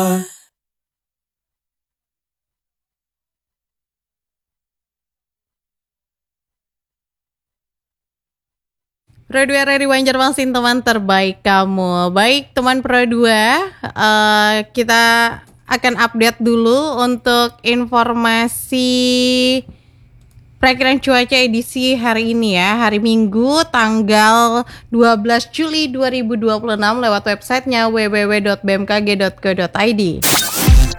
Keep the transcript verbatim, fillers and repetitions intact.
Pro dua Rary Banjarmasin, teman terbaik kamu. Baik teman Pro dua, uh, kita akan update dulu untuk informasi perakiraan cuaca edisi hari ini ya, hari Minggu tanggal dua belas Juli dua ribu dua puluh enam lewat websitenya w w w dot b m k g dot go dot i d.